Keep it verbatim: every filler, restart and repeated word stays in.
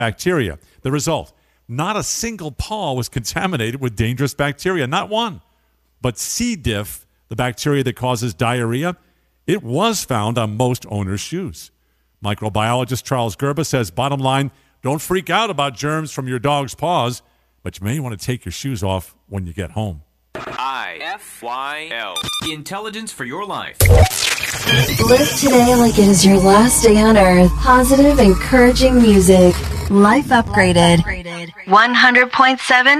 bacteria. The result, not a single paw was contaminated with dangerous bacteria, not one. But C. diff, the bacteria that causes diarrhea, it was found on most owners' shoes. Microbiologist Charles Gerba says, bottom line, don't freak out about germs from your dog's paws, but you may want to take your shoes off when you get home. I F Y L. Intelligence for your life. Live today like it is your last day on Earth. Positive, encouraging music. Life Upgraded. one hundred point seven